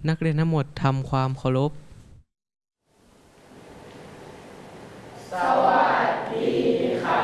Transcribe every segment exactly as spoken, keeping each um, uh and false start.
นักเรียนทั้งหมดทำความเคารพสวัสดีค่ะ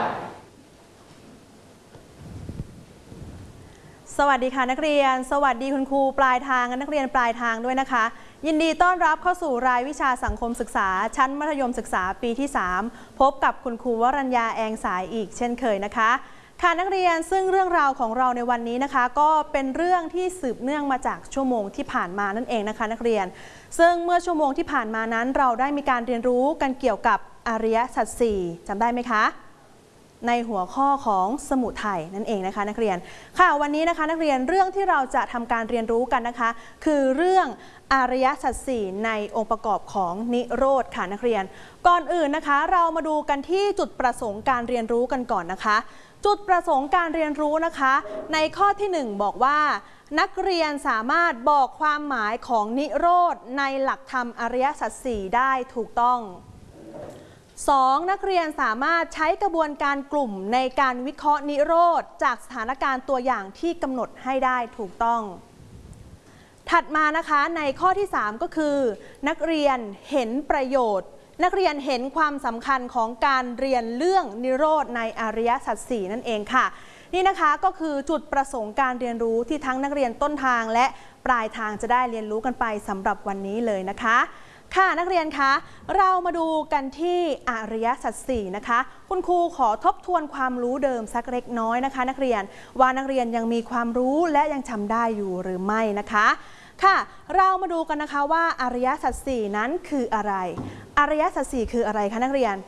สวัสดีค่ะนักเรียนสวัสดีคุณครูปลายทางและนักเรียนปลายทางด้วยนะคะยินดีต้อนรับเข้าสู่รายวิชาสังคมศึกษาชั้นมัธยมศึกษาปีที่สามพบกับคุณครูวรัญญาแองสายอีกเช่นเคยนะคะค่ะนักเรียนซึ่งเรื่องราวของเราในวันนี้นะคะก็เป็นเรื่องที่สืบเนื่องมาจากชั่วโมงที่ผ่านมานั่นเองนะคะนักเรียนซึ่งเมื่อชั่วโมงที่ผ่านมานั้นเราได้มีการเรียนรู้กันเกี่ยวกับอริยสัจสี่จำได้ไหมคะในหัวข้อของสมุทัยนั่นเองนะคะนักเรียนค่ะวันนี้นะคะนักเรียนเรื่องที่เราจะทำการเรียนรู้กันนะคะคือเรื่องอริยสัจสี่ในองค์ประกอบของนิโรธค่ะนักเรียนก่อนอื่นนะคะเรามาดูกันที่จุดประสงค์การเรียนรู้กันก่อนนะคะจุดประสงค์การเรียนรู้นะคะในข้อที่หนึ่งบอกว่านักเรียนสามารถบอกความหมายของนิโรธในหลักธรรมอริยสัจสี่ได้ถูกต้องสองนักเรียนสามารถใช้กระบวนการกลุ่มในการวิเคราะห์นิโรธจากสถานการณ์ตัวอย่างที่กำหนดให้ได้ถูกต้องถัดมานะคะในข้อที่สามก็คือนักเรียนเห็นประโยชน์นักเรียนเห็นความสำคัญของการเรียนเรื่องนิโรธในอริยสัจสี่นั่นเองค่ะนี่นะคะก็คือจุดประสงค์การเรียนรู้ที่ทั้งนักเรียนต้นทางและปลายทางจะได้เรียนรู้กันไปสำหรับวันนี้เลยนะคะค่ะนักเรียนคะเรามาดูกันที่อริยสัจสี่นะคะคุณครูขอทบทวนความรู้เดิมสักเล็กน้อยนะคะนักเรียนว่านักเรียนยังมีความรู้และยังจำได้อยู่หรือไม่นะคะค่ะเรามาดูกันนะคะว่าอริยสัจสี่นั้นคืออะไรอริยสัจสี่คืออะไรคะนักเรียน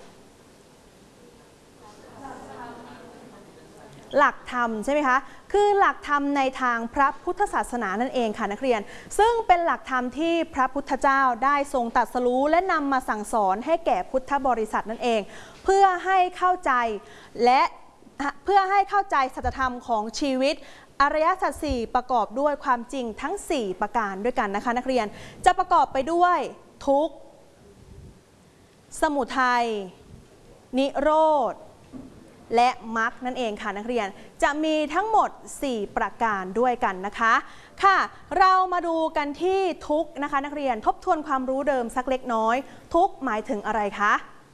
หลักธรรมใช่ไหมคะคือหลักธรรมในทางพระพุทธศาสนานั่นเองค่ะนักเรียนซึ่งเป็นหลักธรรมที่พระพุทธเจ้าได้ทรงตรัสรู้และนำมาสั่งสอนให้แก่พุทธบริษัทนั่นเองเพื่อให้เข้าใจและเพื่อให้เข้าใจสัจธรรมของชีวิตอริยสัจสี่ประกอบด้วยความจริงทั้งสี่ประการด้วยกันนะคะนักเรียนจะประกอบไปด้วยทุกข์สมุทัยนิโรธและมรรคนั่นเองค่ะนักเรียนจะมีทั้งหมดสี่ประการด้วยกันนะคะค่ะเรามาดูกันที่ทุกข์นะคะนักเรียนทบทวนความรู้เดิมสักเล็กน้อยทุกข์หมายถึงอะไรคะ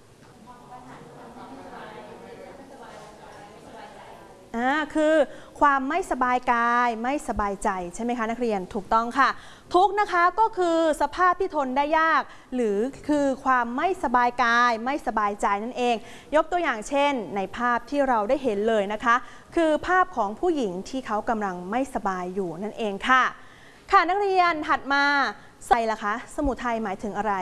อ่าคือความไม่สบายกายไม่สบายใจใช่ไหมคะนักเรียนถูกต้องค่ะทุกข์นะคะก็คือสภาพที่ทนได้ยากหรือคือความไม่สบายกายไม่สบายใจนั่นเองยกตัวอย่างเช่นในภาพที่เราได้เห็นเลยนะคะคือภาพของผู้หญิงที่เขากำลังไม่สบายอยู่นั่นเองค่ะค่ะนักเรียนถัดมาใส่ละคะสมุทัยหมายถึงอะไร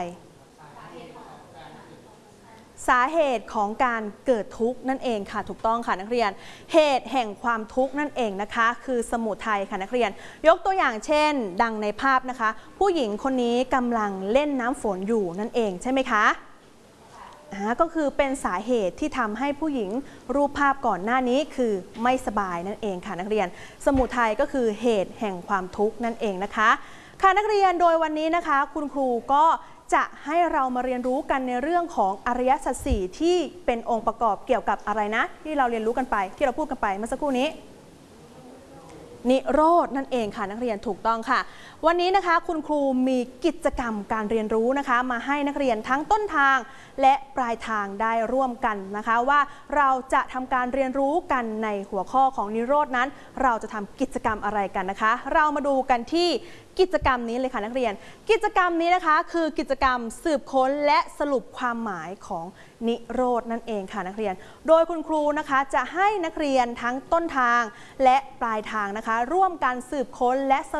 สาเหตุของการเกิดทุกข์นั่นเองค่ะถูกต้องค่ะนักเรียนเหตุแห่งความทุกข์นั่นเองนะคะคือสมุทัยค่ะนักเรียนยกตัวอย่างเช่นดังในภาพนะคะผู้หญิงคนนี้กำลังเล่นน้ำฝนอยู่นั่นเองใช่ไหมคะอ่าก็คือเป็นสาเหตุที่ทำให้ผู้หญิงรูปภาพก่อนหน้านี้คือไม่สบายนั่นเองค่ะนักเรียนสมุทัยก็คือเหตุแห่งความทุกข์นั่นเองนะคะค่ะนักเรียนโดยวันนี้นะคะคุณครูก็จะให้เรามาเรียนรู้กันในเรื่องของอริยสัจสี่ที่เป็นองค์ประกอบเกี่ยวกับอะไรนะที่เราเรียนรู้กันไปที่เราพูดกันไปเมื่อสักครู่นี้นิโรธนั่นเองค่ะนักเรียนถูกต้องค่ะวันนี้นะคะคุณครูมีกิจกรรมการเรียนรู้นะคะมาให้นักเรียนทั้งต้นทางและปลายทางได้ร่วมกันนะคะว่าเราจะทำการเรียนรู้กันในหัวข้อของนิโรธนั้นเราจะทำกิจกรรมอะไรกันนะคะเรามาดูกันที่กิจกรรมนี้เลยค่ะนักเรียนกิจกรรมนี้นะคะคือกิจกรรมสืบค้นและสรุปความหมายของนิโรธนั่นเองค่ะนักเรียนโดยคุณครูนะคะจะให้นักเรียนทั้งต้นทางและปลายทางนะคะร่วมกันสืบค้นและส